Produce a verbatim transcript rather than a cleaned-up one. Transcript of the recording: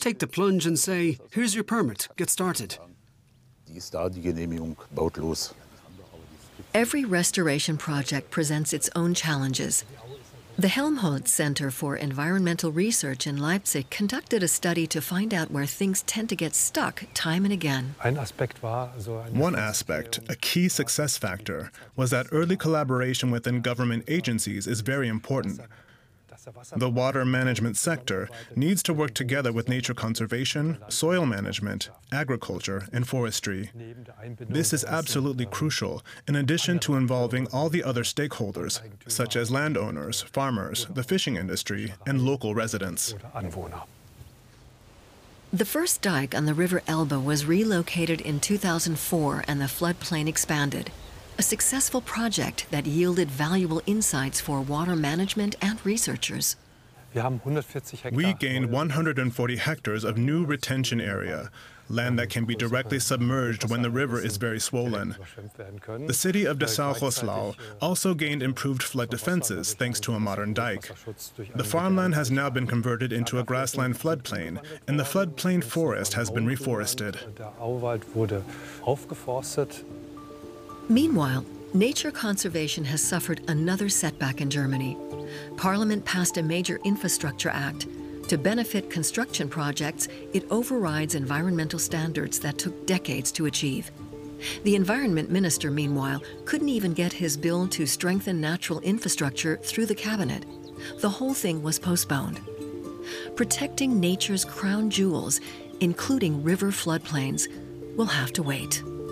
take the plunge and say, here's your permit, get started. Every restoration project presents its own challenges. The Helmholtz Center for Environmental Research in Leipzig conducted a study to find out where things tend to get stuck time and again. One aspect, a key success factor, was that early collaboration within government agencies is very important. The water management sector needs to work together with nature conservation, soil management, agriculture, and forestry. This is absolutely crucial, in addition to involving all the other stakeholders, such as landowners, farmers, the fishing industry, and local residents. The first dike on the River Elbe was relocated in two thousand four and the floodplain expanded. A successful project that yielded valuable insights for water management and researchers. We gained one hundred forty hectares of new retention area, land that can be directly submerged when the river is very swollen. The city of Dessau-Roßlau also gained improved flood defenses thanks to a modern dike. The farmland has now been converted into a grassland floodplain, and the floodplain forest has been reforested. Meanwhile, nature conservation has suffered another setback in Germany. Parliament passed a major infrastructure act. To benefit construction projects, it overrides environmental standards that took decades to achieve. The environment minister, meanwhile, couldn't even get his bill to strengthen natural infrastructure through the cabinet. The whole thing was postponed. Protecting nature's crown jewels, including river floodplains, will have to wait.